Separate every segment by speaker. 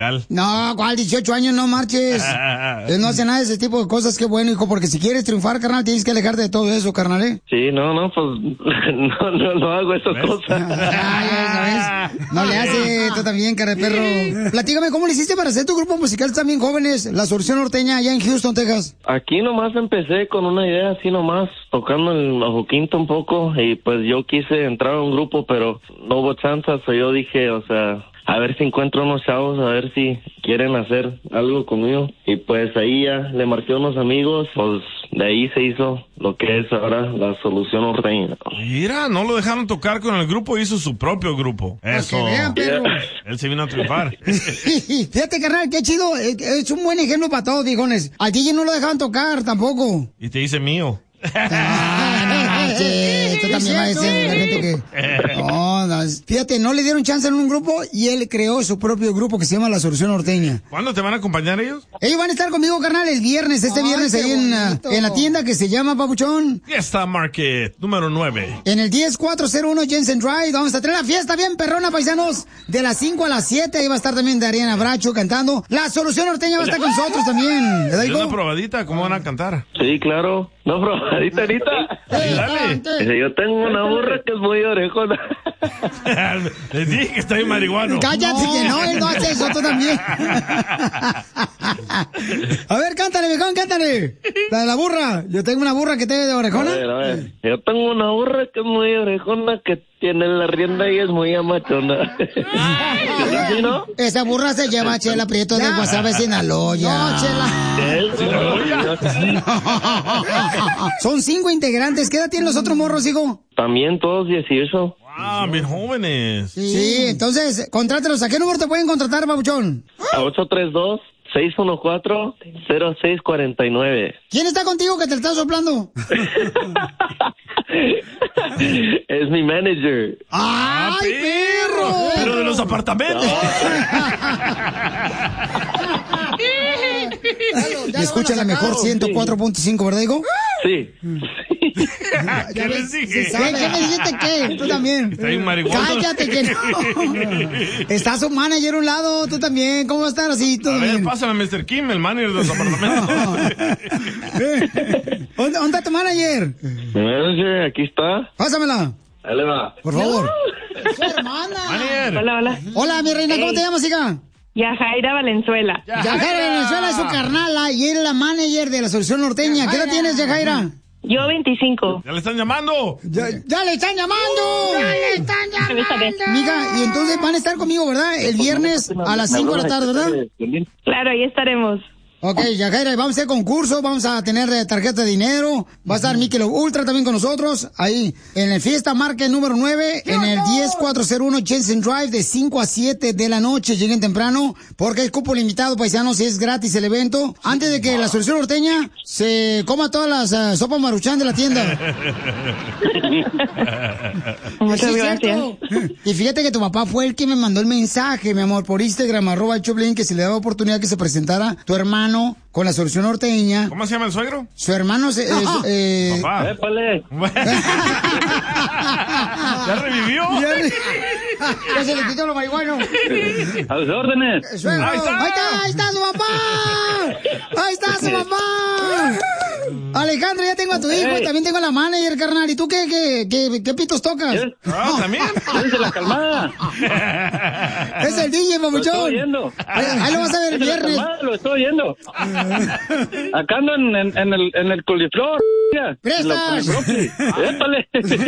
Speaker 1: ilegal.
Speaker 2: No, ¿cuál 18 años? No marches. No hace nada de ese tipo de cosas. Qué bueno, hijo, porque si quieres triunfar, carnal, tienes que alejarte de todo eso, carnal, ¿eh?
Speaker 3: Sí, pues no hago esas cosas.
Speaker 2: Ya sabes. No le hace, tú también, cara de perro. Platícame, ¿cómo le hiciste para hacer tu grupo musical también jóvenes? La Solución Norteña, allá en Houston, Texas.
Speaker 3: Aquí nomás empecé con una idea así nomás, tocando el bajo quinto un poco, y pues yo quise entrar a un grupo, pero no hubo chance, yo dije, o sea, a ver si encuentro unos chavos, a ver si quieren hacer algo conmigo. Y pues ahí ya le marqué a unos amigos, pues de ahí se hizo lo que es ahora la Solución Norteña.
Speaker 1: Mira, no lo dejaron tocar con el grupo, hizo su propio grupo. Eso.
Speaker 2: Vean, perro.
Speaker 1: Él se vino a triunfar.
Speaker 2: Fíjate, carnal, qué chido. Es un buen ejemplo para todos, viejones. Al DJ no lo dejaban tocar tampoco.
Speaker 1: Y te dice mío.
Speaker 2: Sí, tú también vas a decir la gente que... No, fíjate, no le dieron chance en un grupo y él creó su propio grupo que se llama La Solución Norteña.
Speaker 1: ¿Cuándo te van a acompañar ellos?
Speaker 2: Ellos van a estar conmigo, carnal, el viernes, viernes ahí en la tienda que se llama, papuchón.
Speaker 1: Fiesta Market, número 9.
Speaker 2: En el 10401 Jensen Drive, vamos a tener la fiesta bien perrona, paisanos, de las 5 a las 7, ahí va a estar también Dariana Bracho cantando. La Solución Norteña va a estar con nosotros también. ¿Le
Speaker 1: ¿Y una probadita? ¿Cómo van a cantar?
Speaker 3: Sí, claro. No, probadita ahorita.
Speaker 1: Dale.
Speaker 3: Yo tengo una burra que es muy orejona.
Speaker 1: Les dije que está bien marihuano.
Speaker 2: Cállate, que no, él no hace eso, tú también. A ver, cántale, viejón, cántale. La de la burra. Yo tengo una burra que te de orejona.
Speaker 3: A ver. Yo tengo una burra que es muy orejona, que tiene la rienda y es muy amachona. ¿Sí, no?
Speaker 2: Esa burra se llama Chela Prieto de Guasave, Sinaloa. No, Chela. Son 5 integrantes. ¿Qué edad tienen los otros morros, hijo?
Speaker 3: También todos 18.
Speaker 1: Ah, bien jóvenes.
Speaker 2: Sí, entonces, contrátelos. ¿A qué número te pueden contratar, babuchón?
Speaker 3: A 832-614-0649.
Speaker 2: ¿Quién está contigo que te está soplando?
Speaker 3: Es mi manager.
Speaker 2: ¡Ay, perro!
Speaker 1: Pero de los apartamentos.
Speaker 2: Y escucha la mejor 104.5, ¿verdad, hijo?
Speaker 3: Sí.
Speaker 1: ¿Qué les dije?
Speaker 2: ¿Qué me dijiste qué? Tú también.
Speaker 1: Está bien marihuana.
Speaker 2: Cállate que no. Está su manager a un lado, tú también. ¿Cómo va a estar así? ¿Todo bien?
Speaker 1: Pásame a Mr. Kim, el manager de los apartamentos.
Speaker 2: ¿Dónde está tu manager?
Speaker 3: Mi manager, aquí está.
Speaker 2: Pásamela.
Speaker 3: Ahí le va.
Speaker 2: Por favor.
Speaker 4: Es su hermana.
Speaker 1: Manager.
Speaker 4: Hola.
Speaker 2: Hola, mi reina, ¿cómo te llamas, hija?
Speaker 4: Yajaira Valenzuela.
Speaker 2: Yajaira Valenzuela es su carnala y es la manager de La Solución Norteña. ¿Qué edad tienes, Yajaira?
Speaker 4: Yo 25.
Speaker 1: ¡Ya le están llamando!
Speaker 2: ¡Ya le están llamando! ¡Ya le están llamando! Miga, y entonces van a estar conmigo, ¿verdad? El viernes a las 5 de la tarde, ¿verdad?
Speaker 4: Claro, ahí estaremos.
Speaker 2: Ok, Yajaira, vamos a hacer concurso, vamos a tener tarjeta de dinero, va a estar Mikel Ultra también con nosotros, ahí, en el Fiesta Market número 9, en el 10401 Jensen Drive, de 5 a 7 de la noche, lleguen temprano, porque es cupo limitado, paisanos, y es gratis el evento, antes de que La Solución Norteña se coma todas las sopas Maruchan de la tienda.
Speaker 4: Muchas gracias.
Speaker 2: Y fíjate que tu papá fue el que me mandó el mensaje, mi amor, por Instagram, @Choplin, que se le daba oportunidad que se presentara tu hermano con La Solución Norteña.
Speaker 1: ¿Cómo se llama el suegro?
Speaker 2: Su hermano
Speaker 1: Papá.
Speaker 3: ¡Épale!
Speaker 1: ¿Ya revivió?
Speaker 2: Ya se le quitó lo marihuano.
Speaker 3: ¡A sus órdenes!
Speaker 2: Ahí está su papá. Ahí está su papá. Alejandro, ya tengo a tu hijo y también tengo a la manager, carnal. ¿Y tú qué pitos tocas?
Speaker 1: ¿También?
Speaker 3: ¡Déjense la calmada!
Speaker 2: Es el DJ, papuchón.
Speaker 3: Lo estoy oyendo.
Speaker 2: Ahí lo vas a ver el viernes.
Speaker 3: Lo estoy oyendo. Acá ando en el coliflor.
Speaker 2: ¡Prestas!
Speaker 3: ¡Épale!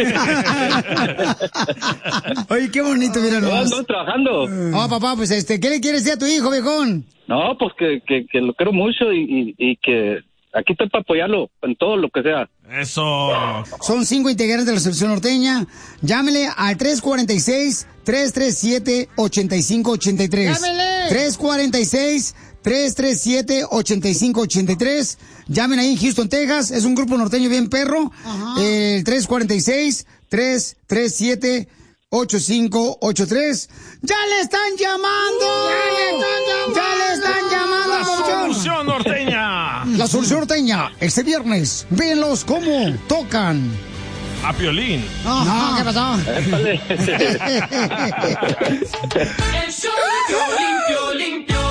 Speaker 2: Oye, qué bonito, mira nomás.
Speaker 3: Ando trabajando.
Speaker 2: Oh, papá, pues ¿qué le quieres decir a tu hijo, viejón?
Speaker 3: No, pues que lo quiero mucho y que aquí estoy para apoyarlo en todo lo que sea.
Speaker 1: Eso.
Speaker 2: Son 5 integrantes de La Solución Norteña. Llámele al 346-337-8583. ¡Llámele! 346-337-8583. Llamen ahí en Houston, Texas. Es un grupo norteño bien perro. El 346-337-8583. ¡Ya le están llamando! ¡Ya le están llamando!
Speaker 1: La Solución Norteña.
Speaker 2: La Solución Norteña, este viernes. Véanlos cómo tocan.
Speaker 1: A Piolín.
Speaker 2: No, ¿qué pasó?
Speaker 5: El show de Piolín, Piolín,